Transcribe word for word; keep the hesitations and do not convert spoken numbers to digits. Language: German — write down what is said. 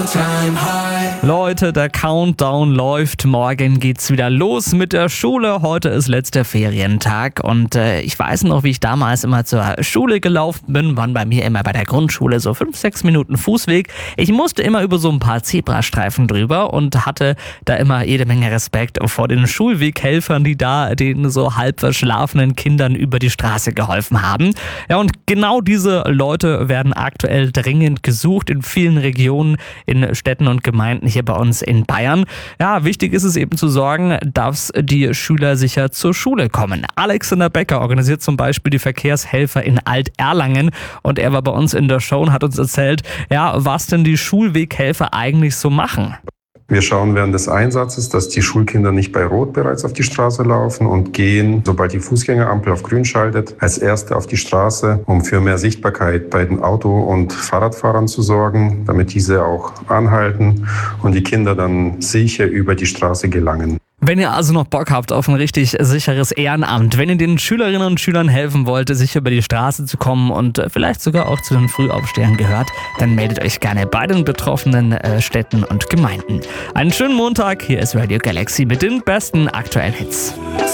Leute, der Countdown läuft. Morgen geht's wieder los mit der Schule. Heute ist letzter Ferientag und äh, ich weiß noch, wie ich damals immer zur Schule gelaufen bin. Waren bei mir immer bei der Grundschule so fünf, sechs Minuten Fußweg. Ich musste immer über so ein paar Zebrastreifen drüber und hatte da immer jede Menge Respekt vor den Schulweghelfern, die da den so halb verschlafenen Kindern über die Straße geholfen haben. Ja, und genau diese Leute werden aktuell dringend gesucht in vielen Regionen, in Städten und Gemeinden hier bei uns in Bayern. Ja, wichtig ist es eben zu sorgen, dass die Schüler sicher zur Schule kommen. Alexander Becker organisiert zum Beispiel die Verkehrshelfer in Alt-Erlangen und er war bei uns in der Show und hat uns erzählt, ja, was denn die Schulweghelfer eigentlich so machen. Wir schauen während des Einsatzes, dass die Schulkinder nicht bei Rot bereits auf die Straße laufen und gehen, sobald die Fußgängerampel auf Grün schaltet, als Erste auf die Straße, um für mehr Sichtbarkeit bei den Auto- und Fahrradfahrern zu sorgen, damit diese auch anhalten und die Kinder dann sicher über die Straße gelangen. Wenn ihr also noch Bock habt auf ein richtig sicheres Ehrenamt, wenn ihr den Schülerinnen und Schülern helfen wollt, sicher über die Straße zu kommen und vielleicht sogar auch zu den Frühaufstehern gehört, dann meldet euch gerne bei den betroffenen äh, Städten und Gemeinden. Einen schönen Montag, hier ist Radio Galaxy mit den besten aktuellen Hits.